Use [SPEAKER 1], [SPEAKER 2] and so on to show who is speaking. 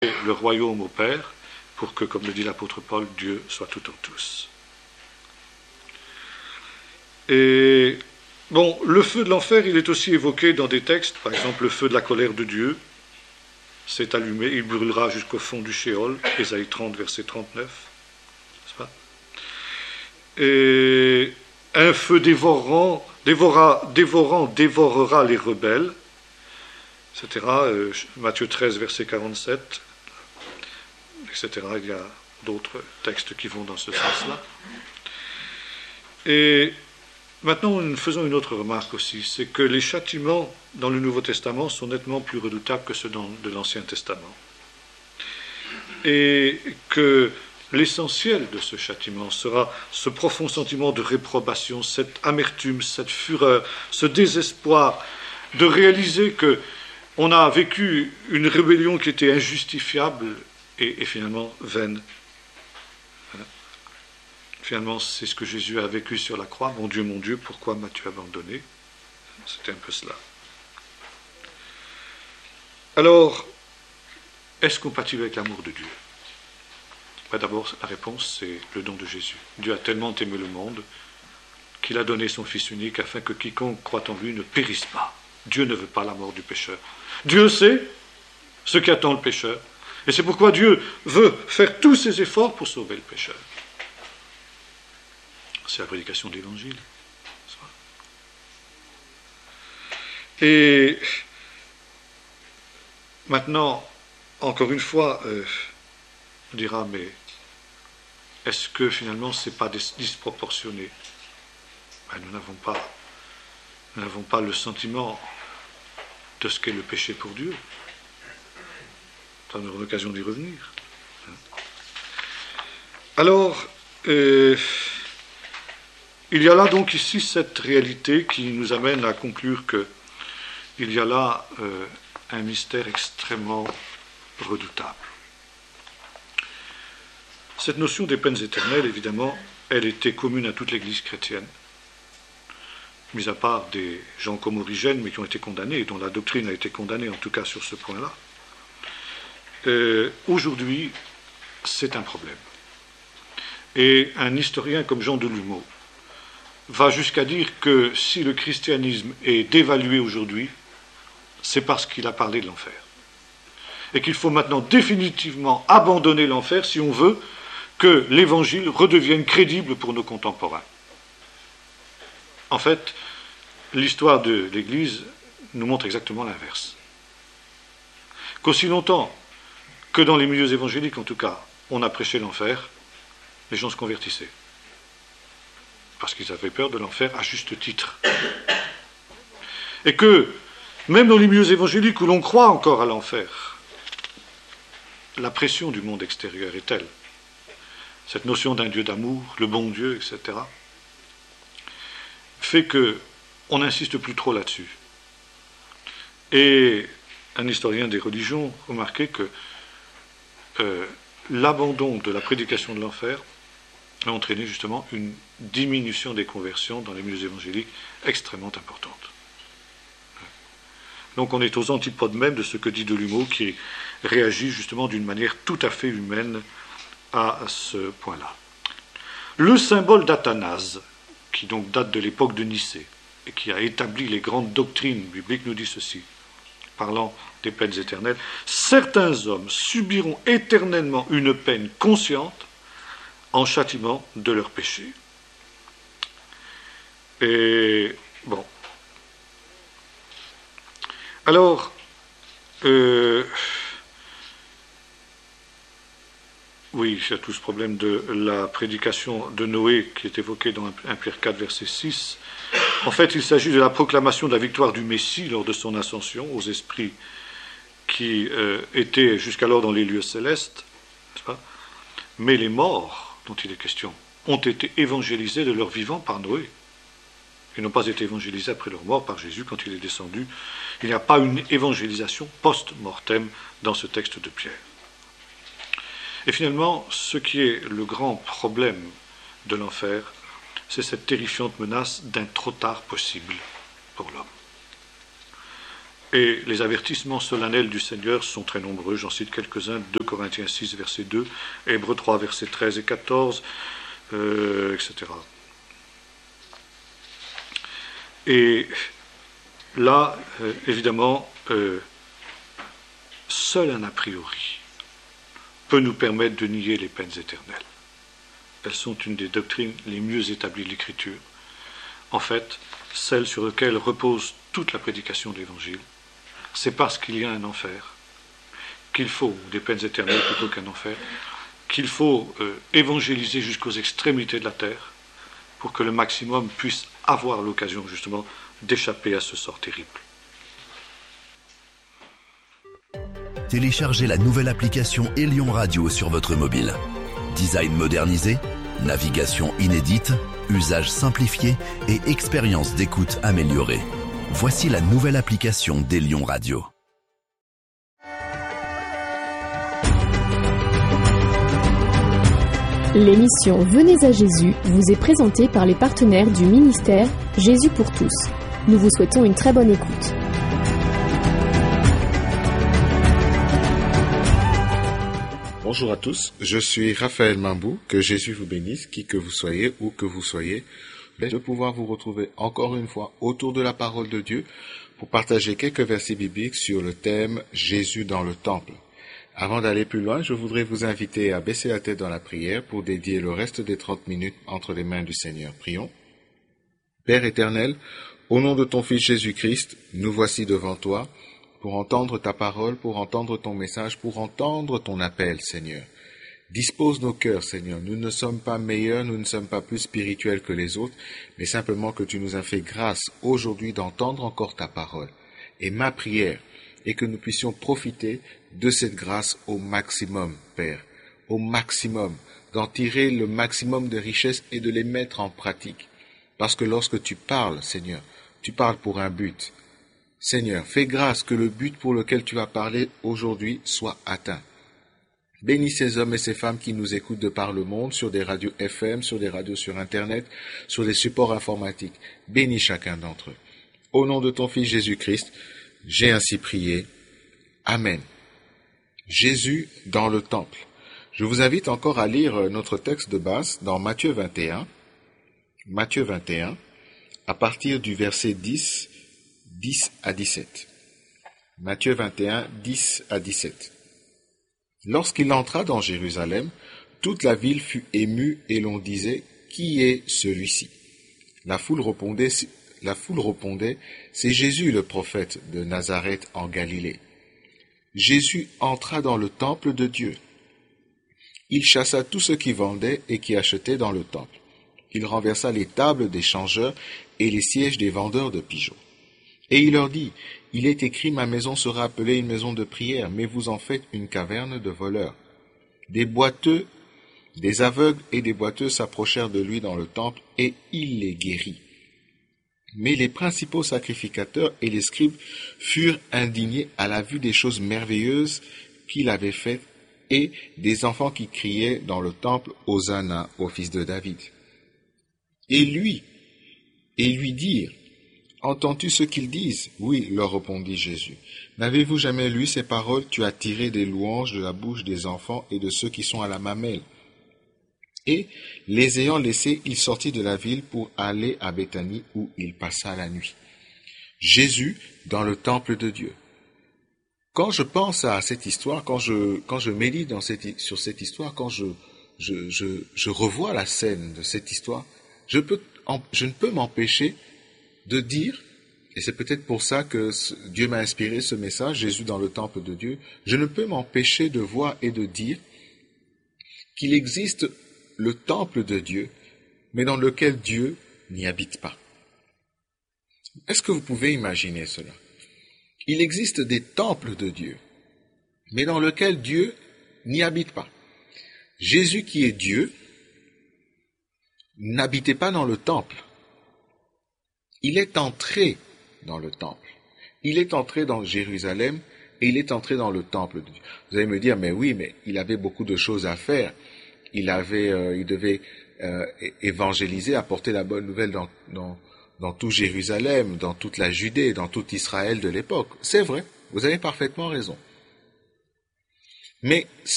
[SPEAKER 1] le royaume au Père, pour que, comme le dit l'apôtre Paul, Dieu soit tout en tous. Et bon, le feu de l'enfer, il est aussi évoqué dans des textes, par exemple le feu de la colère de Dieu s'est allumé, il brûlera jusqu'au fond du Sheol, Ésaïe 30, verset 39, n'est-ce pas? Et un feu dévorant dévorera les rebelles, etc. Matthieu 13, verset 47, etc. Il y a d'autres textes qui vont dans ce sens-là. Et maintenant, nous faisons une autre remarque aussi, c'est que les châtiments dans le Nouveau Testament sont nettement plus redoutables que ceux de l'Ancien Testament. Et que l'essentiel de ce châtiment sera ce profond sentiment de réprobation, cette amertume, cette fureur, ce désespoir de réaliser qu'on a vécu une rébellion qui était injustifiable et finalement vaine. Finalement, c'est ce que Jésus a vécu sur la croix. Mon Dieu, pourquoi m'as-tu abandonné? C'était un peu cela. Alors, est-ce compatible avec l'amour de Dieu? D'abord, la réponse, c'est le don de Jésus. Dieu a tellement aimé le monde qu'il a donné son Fils unique afin que quiconque croit en lui ne périsse pas. Dieu ne veut pas la mort du pécheur. Dieu sait ce qu'attend le pécheur. Et c'est pourquoi Dieu veut faire tous ses efforts pour sauver le pécheur. C'est la prédication de l'Évangile. Et maintenant, encore une fois, on dira, mais est-ce que finalement ce n'est pas disproportionné? Nous n'avons pas le sentiment de ce qu'est le péché pour Dieu. On aura l'occasion d'y revenir. Alors, il y a là donc ici cette réalité qui nous amène à conclure qu'il y a là un mystère extrêmement redoutable. Cette notion des peines éternelles, évidemment, elle était commune à toute l'Église chrétienne, mis à part des gens comme Origène, mais qui ont été condamnés, et dont la doctrine a été condamnée, en tout cas sur ce point-là. Aujourd'hui, c'est un problème. Et un historien comme Jean Delumeau va jusqu'à dire que si le christianisme est dévalué aujourd'hui, c'est parce qu'il a parlé de l'enfer. Et qu'il faut maintenant définitivement abandonner l'enfer si on veut que l'Évangile redevienne crédible pour nos contemporains. En fait, l'histoire de l'Église nous montre exactement l'inverse. Qu'aussi longtemps que dans les milieux évangéliques, en tout cas, on a prêché l'enfer, les gens se convertissaient. Parce qu'ils avaient peur de l'enfer à juste titre. Et que, même dans les milieux évangéliques où l'on croit encore à l'enfer, la pression du monde extérieur est telle, cette notion d'un Dieu d'amour, le bon Dieu, etc., fait qu'on n'insiste plus trop là-dessus. Et un historien des religions remarquait que l'abandon de la prédication de l'enfer a entraîné justement une diminution des conversions dans les milieux évangéliques extrêmement importante. Donc on est aux antipodes même de ce que dit Delumeau, qui réagit justement d'une manière tout à fait humaine à ce point-là. Le symbole d'Athanase, qui donc date de l'époque de Nicée, et qui a établi les grandes doctrines bibliques, nous dit ceci, parlant des peines éternelles: certains hommes subiront éternellement une peine consciente en châtiment de leurs péchés. Et bon. Alors, oui, il y a tout ce problème de la prédication de Noé qui est évoqué dans 1 Pierre 4, verset 6. En fait, il s'agit de la proclamation de la victoire du Messie lors de son ascension aux esprits qui étaient jusqu'alors dans les lieux célestes, n'est-ce pas? Mais les morts dont il est question ont été évangélisés de leur vivant par Noé. Ils n'ont pas été évangélisés après leur mort par Jésus quand il est descendu. Il n'y a pas une évangélisation post-mortem dans ce texte de Pierre. Et finalement, ce qui est le grand problème de l'enfer, c'est cette terrifiante menace d'un trop tard possible pour l'homme. Et les avertissements solennels du Seigneur sont très nombreux. J'en cite quelques-uns. 2 Corinthiens 6, verset 2, Hébreux 3, versets 13 et 14, etc. Et là, évidemment, seul un a priori peut nous permettre de nier les peines éternelles. Elles sont une des doctrines les mieux établies de l'Écriture. En fait, celle sur laquelle repose toute la prédication de l'Évangile. C'est parce qu'il y a un enfer qu'il faut, des peines éternelles plutôt qu'un enfer, qu'il faut évangéliser jusqu'aux extrémités de la terre pour que le maximum puisse avoir l'occasion justement d'échapper à ce sort terrible.
[SPEAKER 2] Téléchargez la nouvelle application Elion Radio sur votre mobile. Design modernisé, navigation inédite, usage simplifié et expérience d'écoute améliorée. Voici la nouvelle application d'Elion Radio.
[SPEAKER 3] L'émission Venez à Jésus vous est présentée par les partenaires du ministère Jésus pour tous. Nous vous souhaitons une très bonne écoute.
[SPEAKER 4] Bonjour à tous, je suis Raphaël Mambou, que Jésus vous bénisse, qui que vous soyez, où que vous soyez, de pouvoir vous retrouver encore une fois autour de la parole de Dieu pour partager quelques versets bibliques sur le thème Jésus dans le temple. Avant d'aller plus loin, je voudrais vous inviter à baisser la tête dans la prière pour dédier le reste des 30 minutes entre les mains du Seigneur. Prions. Père éternel, au nom de ton Fils Jésus-Christ, nous voici devant toi pour entendre ta parole, pour entendre ton message, pour entendre ton appel, Seigneur. Dispose nos cœurs, Seigneur. Nous ne sommes pas meilleurs, nous ne sommes pas plus spirituels que les autres, mais simplement que tu nous as fait grâce aujourd'hui d'entendre encore ta parole. Et ma prière est que nous puissions profiter de cette grâce au maximum, Père, au maximum, d'en tirer le maximum de richesses et de les mettre en pratique. Parce que lorsque tu parles, Seigneur, tu parles pour un but. Seigneur, fais grâce que le but pour lequel tu as parlé aujourd'hui soit atteint. Bénis ces hommes et ces femmes qui nous écoutent de par le monde, sur des radios FM, sur des radios sur Internet, sur des supports informatiques. Bénis chacun d'entre eux. Au nom de ton Fils Jésus-Christ, j'ai ainsi prié. Amen. Jésus dans le temple. Je vous invite encore à lire notre texte de base dans Matthieu 21. Matthieu 21, à partir du verset 10 à 17. Matthieu 21, 10 à 17. Lorsqu'il entra dans Jérusalem, toute la ville fut émue et l'on disait « Qui est celui-ci » La foule répondait « C'est Jésus le prophète de Nazareth en Galilée. » Jésus entra dans le temple de Dieu. Il chassa tous ceux qui vendaient et qui achetaient dans le temple. Il renversa les tables des changeurs et les sièges des vendeurs de pigeons. Et il leur dit, « Il est écrit, ma maison sera appelée une maison de prière, mais vous en faites une caverne de voleurs. » Des boiteux, des aveugles et des boiteux s'approchèrent de lui dans le temple, et il les guérit. Mais les principaux sacrificateurs et les scribes furent indignés à la vue des choses merveilleuses qu'il avait faites, et des enfants qui criaient dans le temple, « Hosanna au fils de David. » Et lui dirent, « Entends-tu ce qu'ils disent ?» « Oui, leur répondit Jésus. « N'avez-vous jamais lu ces paroles ? Tu as tiré des louanges de la bouche des enfants et de ceux qui sont à la mamelle. » Et, les ayant laissés, il sortit de la ville pour aller à Béthanie où il passa la nuit. Jésus dans le temple de Dieu. Quand je pense à cette histoire, quand je médite sur cette histoire, quand je revois la scène de cette histoire, je ne peux m'empêcher de dire, et c'est peut-être pour ça que Dieu m'a inspiré ce message, Jésus dans le temple de Dieu, je ne peux m'empêcher de voir et de dire qu'il existe le temple de Dieu, mais dans lequel Dieu n'y habite pas. Est-ce que vous pouvez imaginer cela? Il existe des temples de Dieu, mais dans lequel Dieu n'y habite pas. Jésus qui est Dieu n'habitait pas dans le temple. Il est entré dans le temple. Il est entré dans Jérusalem et il est entré dans le temple de Dieu. Vous allez me dire, mais oui, mais il avait beaucoup de choses à faire. Il devait évangéliser, apporter la bonne nouvelle dans dans tout Jérusalem, dans toute la Judée, dans tout Israël de l'époque. C'est vrai, vous avez parfaitement raison. Mais